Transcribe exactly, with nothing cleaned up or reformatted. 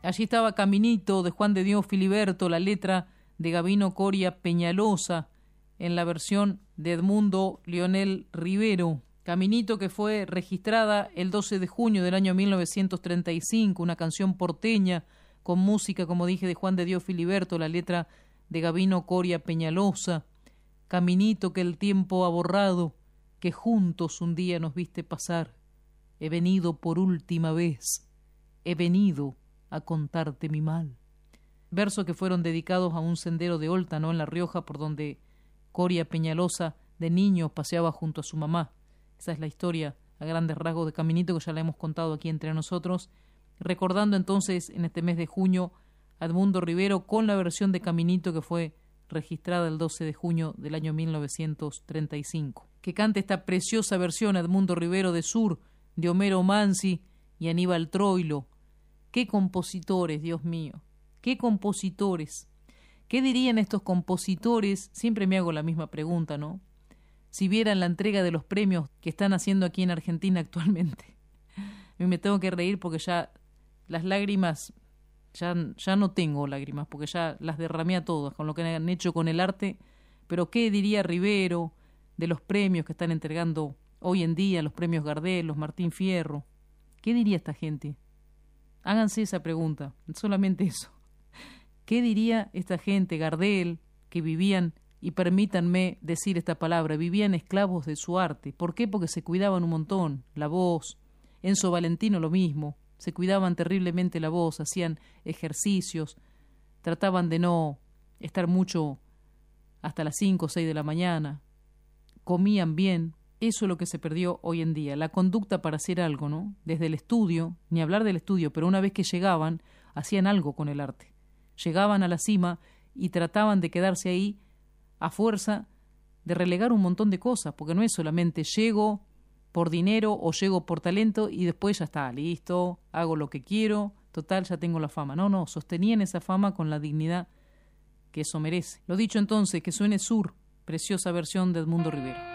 Allí estaba Caminito de Juan de Dios Filiberto, la letra de Gabino Coria Peñalosa, en la versión de Edmundo Lionel Rivero. Caminito, que fue registrada el doce de junio del año mil novecientos treinta y cinco, una canción porteña con música, como dije, de Juan de Dios Filiberto, la letra de Gabino Coria Peñalosa. Caminito que el tiempo ha borrado, que juntos un día nos viste pasar. He venido por última vez, he venido a contarte mi mal. Versos que fueron dedicados a un sendero de Olta, ¿no?, en La Rioja, por donde Coria Peñalosa de niño paseaba junto a su mamá. Esa es la historia a grandes rasgos de Caminito, que ya la hemos contado aquí entre nosotros, recordando entonces en este mes de junio a Edmundo Rivero con la versión de Caminito que fue registrada el doce de junio del año mil novecientos treinta y cinco. Que cante esta preciosa versión Edmundo Rivero de Sur, de Homero Mansi y Aníbal Troilo. ¡Qué compositores, Dios mío! ¡Qué compositores! ¿Qué dirían estos compositores? Siempre me hago la misma pregunta, ¿no? Si vieran la entrega de los premios que están haciendo aquí en Argentina actualmente. Me tengo que reír porque ya las lágrimas, ya, ya no tengo lágrimas, porque ya las derramé a todas con lo que han hecho con el arte. Pero ¿qué diría Rivero de los premios que están entregando hoy en día, los premios Gardel, los Martín Fierro? ¿Qué diría esta gente? Háganse esa pregunta, solamente eso. ¿Qué diría esta gente, Gardel, que vivían, y permítanme decir esta palabra, vivían esclavos de su arte? ¿Por qué? Porque se cuidaban un montón, la voz. Enzo Valentino lo mismo, se cuidaban terriblemente la voz, hacían ejercicios, trataban de no estar mucho hasta las cinco o seis de la mañana, comían bien. Eso es lo que se perdió hoy en día, la conducta para hacer algo, ¿no? Desde el estudio, ni hablar del estudio, pero una vez que llegaban, hacían algo con el arte. Llegaban a la cima y trataban de quedarse ahí a fuerza de relegar un montón de cosas, porque no es solamente llego por dinero o llego por talento y después ya está, listo, hago lo que quiero, total, ya tengo la fama. No, no, sostenían esa fama con la dignidad que eso merece. Lo dicho entonces, que suene Sur, preciosa versión de Edmundo Rivero.